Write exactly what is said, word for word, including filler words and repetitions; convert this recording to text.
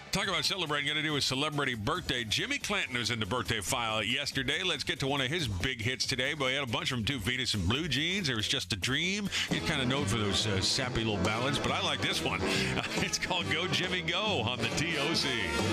Talk about celebrating, got to do a celebrity birthday. Jimmy Clanton was in the birthday file yesterday. Let's get to one of his big hits today. But he had a bunch of them too. Venus and Blue Jeans. There was Just a Dream. He's kind of known for those uh, sappy little ballads, but I like this one. It's called Go Jimmy Go on the T O C.